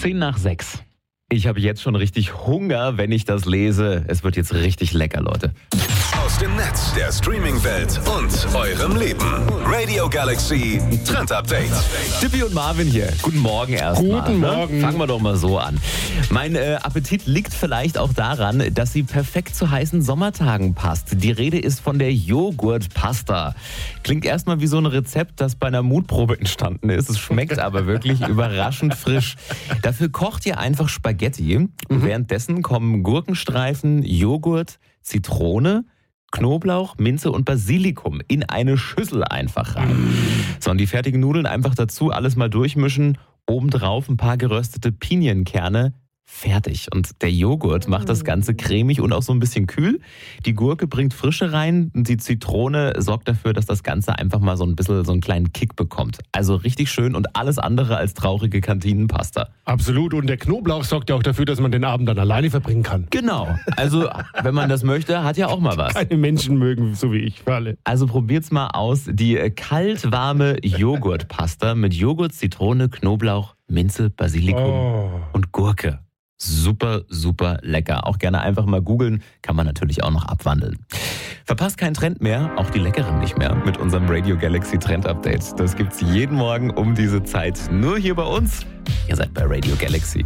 6:10. Ich habe jetzt schon richtig Hunger, wenn ich das lese. Es wird jetzt richtig lecker, Leute. Aus dem Netz, der Streaming-Welt und eurem Leben. Radio Galaxy Trend Update. Tippi und Marvin hier. Guten Morgen erstmal. Guten Morgen. Fangen wir doch mal so an. Mein Appetit liegt vielleicht auch daran, dass sie perfekt zu heißen Sommertagen passt. Die Rede ist von der Joghurtpasta. Klingt erstmal wie so ein Rezept, das bei einer Mutprobe entstanden ist. Es schmeckt aber wirklich überraschend frisch. Dafür kocht ihr einfach Spaghetti. Währenddessen kommen Gurkenstreifen, Joghurt, Zitrone, Knoblauch, Minze und Basilikum in eine Schüssel einfach rein. So, und die fertigen Nudeln einfach dazu, alles mal durchmischen, obendrauf ein paar geröstete Pinienkerne, fertig. Und der Joghurt macht das Ganze cremig und auch so ein bisschen kühl. Die Gurke bringt Frische rein und die Zitrone sorgt dafür, dass das Ganze einfach mal so ein bisschen so einen kleinen Kick bekommt. Also richtig schön und alles andere als traurige Kantinenpasta. Absolut. Und der Knoblauch sorgt ja auch dafür, dass man den Abend dann alleine verbringen kann. Genau. Also, wenn man das möchte, hat ja auch mal was. Keine Menschen mögen, so wie ich, für alle. Also probiert's mal aus. Die kalt-warme Joghurtpasta mit Joghurt, Zitrone, Knoblauch, Minze, Basilikum und Gurke. Super, super lecker. Auch gerne einfach mal googeln, kann man natürlich auch noch abwandeln. Verpasst keinen Trend mehr, auch die leckeren nicht mehr, mit unserem Radio Galaxy Trend Update. Das gibt's jeden Morgen um diese Zeit nur hier bei uns. Ihr seid bei Radio Galaxy.